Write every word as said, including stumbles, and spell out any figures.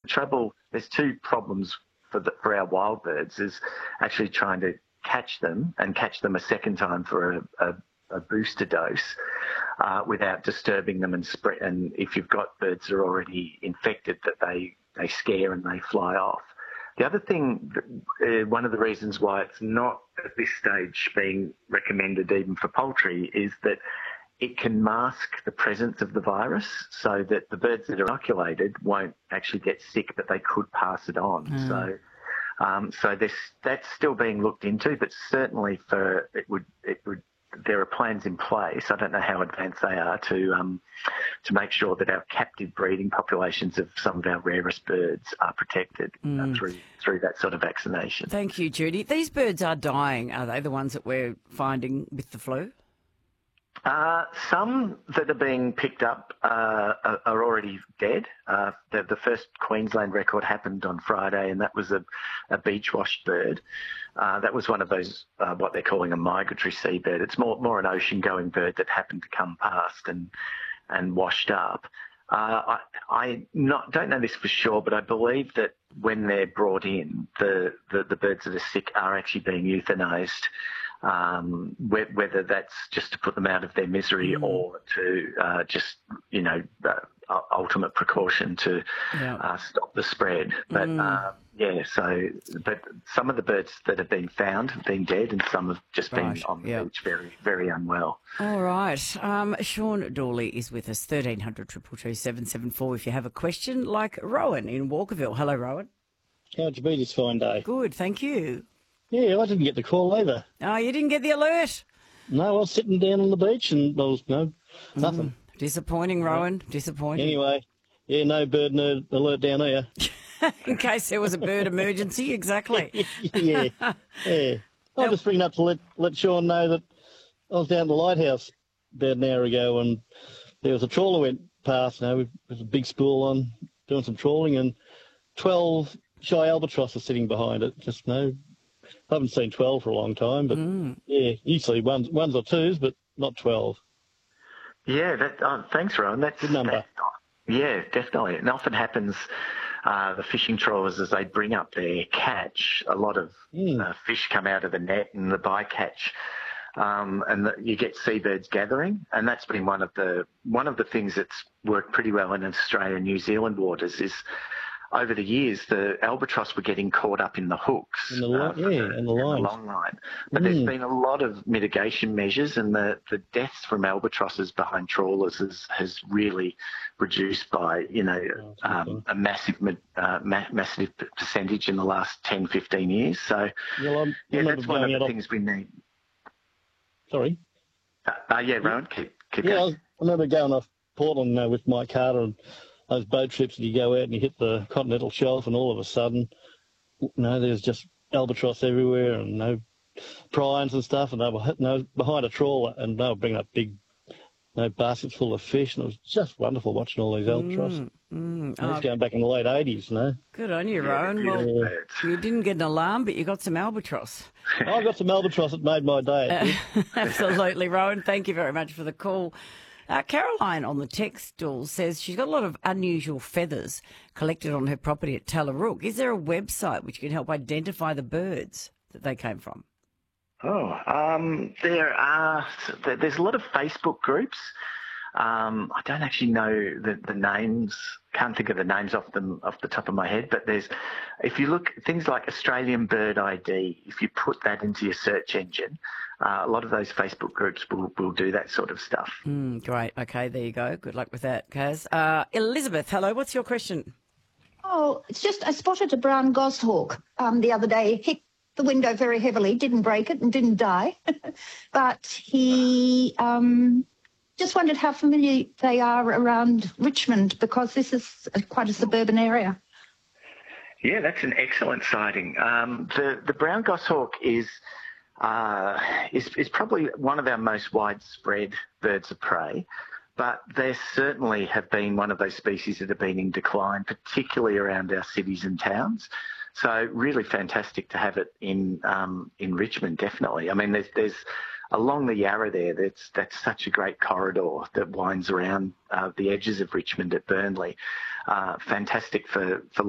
trouble, there's two problems for the, for our wild birds, is actually trying to catch them and catch them a second time for a, a, a booster dose uh, without disturbing them and spread. And if you've got birds that are already infected, that they, they scare and they fly off. The other thing, uh, one of the reasons why it's not at this stage being recommended even for poultry, is that it can mask the presence of the virus, so that the birds that are inoculated won't actually get sick, but they could pass it on. Mm. So, um, so this, that's still being looked into, but certainly for it would it would. There are plans in place. I don't know how advanced they are to um, to make sure that our captive breeding populations of some of our rarest birds are protected mm. uh, through through that sort of vaccination. Thank you, Judy. These birds are dying, are they, the ones that we're finding with the flu? Uh, some that are being picked up uh, are, are already dead. Uh, the, the first Queensland record happened on Friday, and that was a, a beach-washed bird. Uh, that was one of those, uh, what they're calling a migratory seabird. It's more more an ocean-going bird that happened to come past and and washed up. Uh, I, I not, don't know this for sure, but I believe that when they're brought in, the, the, the birds that are sick are actually being euthanised. Um, whether that's just to put them out of their misery mm. or to uh, just, you know, uh, ultimate precaution to yeah. uh, stop the spread. But, mm. uh, yeah, so, but some of the birds that have been found have been dead, and some have just right. been on the yep. beach very, very unwell. All right. Um, Sean Dawley is with us, thirteen hundred, two two two, seven seven four, if you have a question, like Rowan in Walkerville. Hello, Rowan. How'd you be this fine day? Good, thank you. Yeah, I didn't get the call either. Oh, you didn't get the alert? No, I was sitting down on the beach and there was no, nothing. Mm, disappointing, Rowan, disappointing. Anyway, yeah, no bird alert down here. In case there was a bird emergency, exactly. yeah, yeah. I was just bringing up to let, let Sean know that I was down at the lighthouse about an hour ago, and there was a trawler went past, you know, with, with a big spool on, doing some trawling, and twelve shy albatrosses sitting behind it. Just no... I haven't seen twelve for a long time, but mm. yeah, usually ones, ones or twos, but not twelve. Yeah, that, uh, thanks, Rowan. That's good number. That, yeah, definitely. It often happens. Uh, the fishing trawlers, as they bring up their catch, a lot of mm. uh, fish come out of the net and the bycatch, um, and the, you get seabirds gathering. And that's been one of the one of the things that's worked pretty well in Australia and New Zealand waters is. Over the years, the albatross were getting caught up in the hooks. In the, uh, yeah, the, in the, lines. the long line. But mm. there's been a lot of mitigation measures, and the, the deaths from albatrosses behind trawlers has, has really reduced by, you know, oh, um, a massive uh, ma- massive percentage in the last ten, fifteen years. So, well, I'm, yeah, I'm that's one of the off... things we need. Sorry? Uh, uh, yeah, Rowan, keep, keep yeah, going. I, was, I remember going off Portland uh, with Mike Carter and those boat trips, and you go out and you hit the continental shelf, and all of a sudden, you know, there's just albatross everywhere and no prawns and stuff, and they were you know, behind a trawler, and they were bringing up big, you know, baskets full of fish, and it was just wonderful watching all these albatross. Mm, mm, oh, was going back in the late eighties, you know. Good on you, Rowan. Yeah, well, yeah. You didn't get an alarm, but you got some albatross. I got some albatross that made my day. Absolutely, Rowan. Thank you very much for the call. Uh, Caroline on the text stool says she's got a lot of unusual feathers collected on her property at Tallarook. Is there a website which can help identify the birds that they came from? Oh, um, there are. There's a lot of Facebook groups. Um, I don't actually know the, the names. Can't think of the names off them off the top of my head. But there's, if you look things like Australian Bird I D, if you put that into your search engine, uh, a lot of those Facebook groups will will do that sort of stuff. Mm, great. Okay, there you go. Good luck with that, Kaz. Uh, Elizabeth, hello. What's your question? Oh, it's just I spotted a brown goshawk um, the other day. Hit the window very heavily, didn't break it and didn't die, but he. Um, Just wondered how familiar they are around Richmond, because this is a, quite a suburban area. Yeah, that's an excellent sighting. Um, the the brown goshawk is uh, is is probably one of our most widespread birds of prey, but there certainly have been one of those species that have been in decline, particularly around our cities and towns. So really fantastic to have it in um, in Richmond, definitely. I mean, there's there's along the Yarra there, that's that's such a great corridor that winds around uh, the edges of Richmond at Burnley. Uh, fantastic for, for